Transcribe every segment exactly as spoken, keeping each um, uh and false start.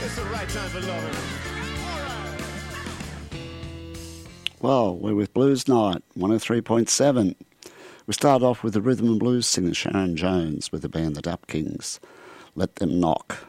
It's the right time for loving. Well, we're with Blues Night, one oh three point seven. We started off with the rhythm and blues singer Sharon Jones with the band The Dap Kings. Let Them Knock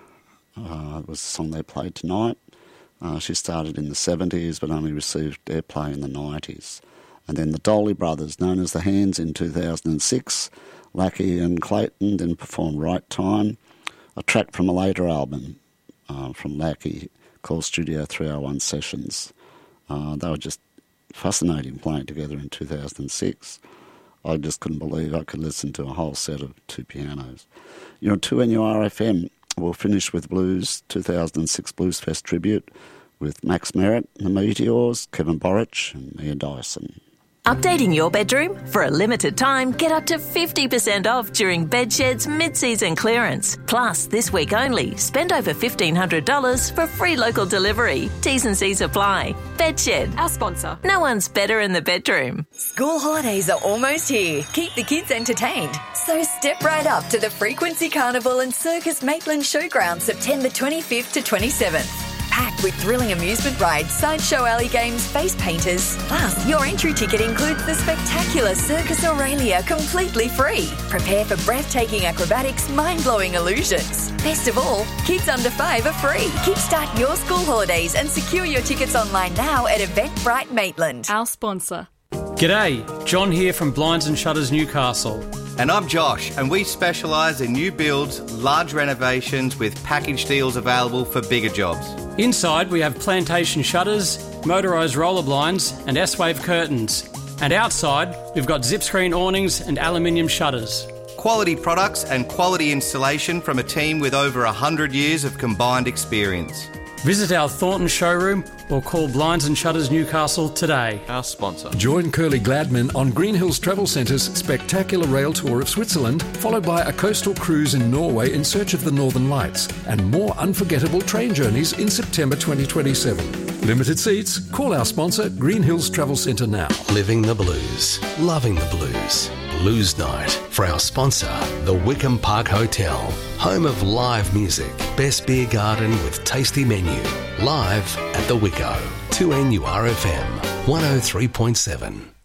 uh, was the song they played tonight. Uh, she started in the seventies but only received airplay in the nineties. And then the Dolly Brothers, known as The Hands, in two thousand six. Lackey and Clayton then performed Right Time, a track from a later album uh, from Lackey called Studio three oh one Sessions. Uh, they were just fascinating playing together in two thousand six. I just couldn't believe I could listen to a whole set of two pianos. You're on two N U R F M. We'll finish with Blues, two thousand six Blues Fest tribute with Max Merritt, the Meteors, Kevin Borich and Mia Dyson. Updating your bedroom? For a limited time, get up to fifty percent off during Bedshed's mid-season clearance. Plus, this week only, spend over fifteen hundred dollars for free local delivery. T's and C's apply. Bedshed, our sponsor. No one's better in the bedroom. School holidays are almost here. Keep the kids entertained. So step right up to the Frequency Carnival and Circus Maitland Showground September twenty-fifth to twenty-seventh. Packed with thrilling amusement rides, sideshow alley games, face painters. Plus, your entry ticket includes the spectacular Circus Aurelia completely free. Prepare for breathtaking acrobatics, mind-blowing illusions. Best of all, kids under five are free. Kickstart your school holidays and secure your tickets online now at Eventbrite Maitland. Our sponsor. G'day, John here from Blinds and Shutters Newcastle. And I'm Josh, and we specialise in new builds, large renovations with package deals available for bigger jobs. Inside we have plantation shutters, motorised roller blinds and S-wave curtains. And outside we've got zip screen awnings and aluminium shutters. Quality products and quality installation from a team with over one hundred years of combined experience. Visit our Thornton showroom or call Blinds and Shutters Newcastle today. Our sponsor. Join Curly Gladman on Green Hills Travel Centre's spectacular rail tour of Switzerland, followed by a coastal cruise in Norway in search of the Northern Lights, and more unforgettable train journeys in September twenty twenty-seven. Limited seats. Call our sponsor, Green Hills Travel Centre now. Living the blues. Loving the blues. Blues Night for our sponsor, the Wickham Park Hotel, home of live music, best beer garden with tasty menu, live at the Wicko, two N U R F M, one oh three point seven.